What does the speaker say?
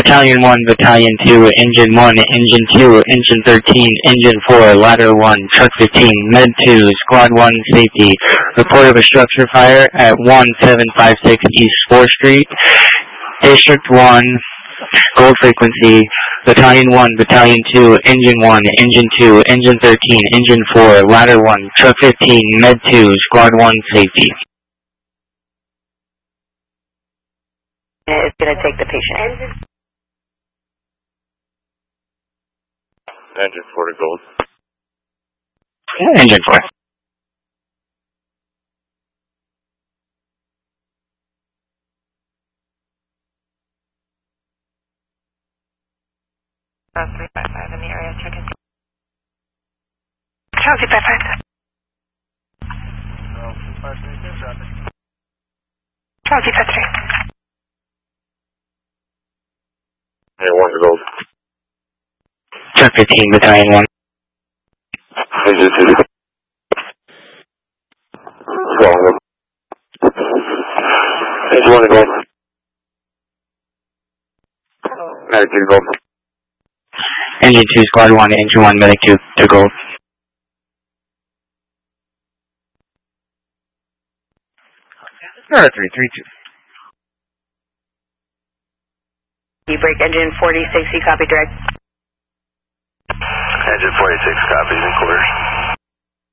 Battalion 1, Battalion 2, Engine 1, Engine 2, Engine 13, Engine 4, Ladder 1, Truck 15, Med 2, Squad 1, Safety. Report of a structure fire at 1756 East 4th Street, District 1, Gold Frequency, Battalion 1, Battalion 2, Engine 1, Engine 2, Engine 13, Engine 4, Ladder 1, Truck 15, Med 2, Squad 1, Safety. It's going to take the patient. Engine 4 to Gold. Engine 4. Charles 355 in the area, check in. Charles 355. Charles 353. Hey, 1 to Gold. Truck 15, Battalion 1. Engine 2. Wrong. Engine 1 to Gold. Medic 2 to Gold. Engine 2, Squad 1, Engine 1, Medic 2 to Gold. Star 332. Break engine 46, you copy direct. Engine 46 copies in quarters.